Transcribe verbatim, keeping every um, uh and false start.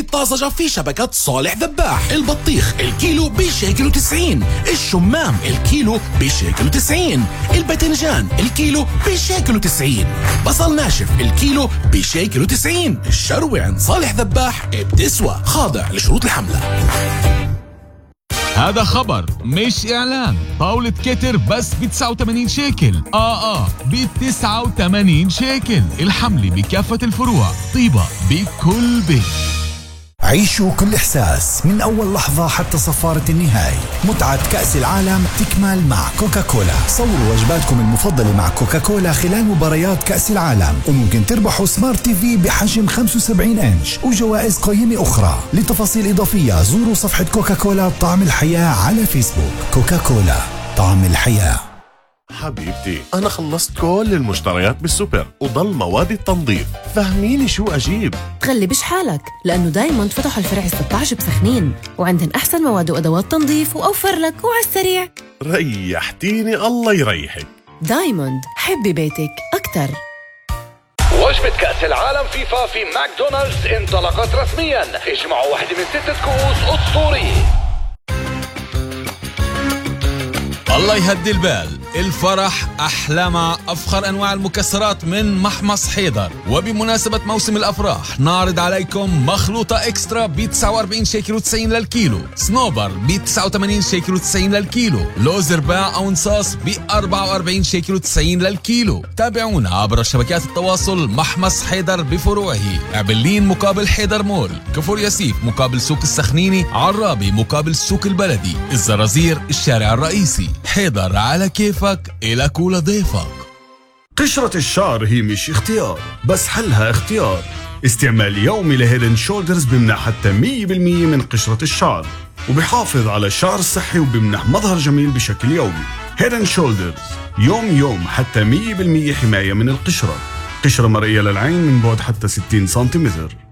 الطازجة في شبكة صالح ذباح. البطيخ الكيلو بشيكل وتسعين، الشمام الكيلو بشيكل وتسعين، الباذنجان الكيلو بشيكل وتسعين، بصل ناشف الكيلو بشيكل وتسعين. الشروة عند صالح ذباح بتسوى، خاضع لشروط الحملة. هذا خبر مش إعلان. طاولة كتر بس ب تسعة وثمانين شيكل. آه آه ب تسعة وثمانين شيكل. الحملة بكافة الفروع. طيبة بكل بيت. عيشوا كل إحساس من أول لحظة حتى صفارة النهاية. متعة كأس العالم تكمل مع كوكاكولا. صوروا وجباتكم المفضلة مع كوكاكولا خلال مباريات كأس العالم، وممكن تربحوا سمارت تي في بحجم خمسة وسبعين إنش وجوائز قيمة أخرى. لتفاصيل إضافية زوروا صفحة كوكاكولا طعم الحياة على فيسبوك. كوكاكولا طعم الحياة. حبيبتي أنا خلصت كل المشتريات بالسوبر وضل مواد التنظيف، فهميني شو أجيب. تغلبش حالك لأنه دايموند فتحوا الفرع ستة عشر بسخنين، وعندهم أحسن مواد وأدوات تنظيف وأوفر لك وعلى السريع. ريحتيني الله يريحك. دايموند، حبي بيتك أكتر. وجبة كأس العالم فيفا في ماكدونالدز انطلقت رسميا. اجمعوا واحدة من ستة كؤوس أسطورية. الله يهدي البال. الفرح أحلى مع أفخر أنواع المكسرات من محمص حيدر. وبمناسبة موسم الأفراح نعرض عليكم مخلوطة إكسترا ب تسعة وأربعين شيكل وتسعين للكيلو، سنوبر ب تسعة وثمانين شيكل وتسعين للكيلو، لوز رباع أو نصاص ب أربعة وأربعين شيكل وتسعين للكيلو. تابعونا عبر شبكات التواصل. محمص حيدر بفروعه: عبلين مقابل حيدر مول، كفر ياسيف مقابل سوق السخنيني، عرابي مقابل السوق البلدي، الزرازير الشارع الرئيسي. حيدر على كيفك إلك ولضيفك. قشرة الشعر هي مش اختيار بس حلها اختيار. استعمال يومي لهيدن شولدرز بمنح حتى مية بالمية من قشرة الشعر، وبحافظ على الشعر الصحي وبمنح مظهر جميل بشكل يومي. هيدن شولدرز يوم يوم حتى مية بالمية حماية من القشرة. قشرة مرئية للعين من بعد حتى ستين سنتيمتر.